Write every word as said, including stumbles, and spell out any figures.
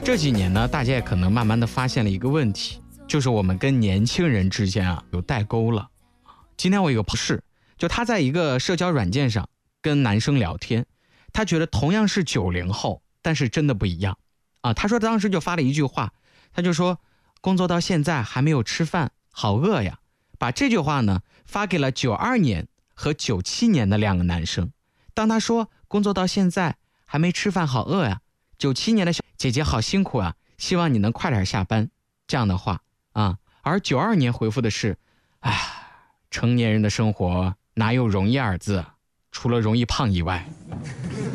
这几年呢，大家也可能慢慢的发现了一个问题，就是我们跟年轻人之间啊有代沟了。今天我有个同事，就他在一个社交软件上跟男生聊天，他觉得同样是九零后，但是真的不一样啊。他说当时就发了一句话，他就说工作到现在还没有吃饭，好饿呀。把这句话呢发给了九二年和九七年的两个男生。当他说工作到现在还没吃饭，好饿呀，九七年的小姐姐好辛苦啊，希望你能快点下班，这样的话啊。而九二年回复的是，哎，成年人的生活哪有容易二字，除了容易胖以外。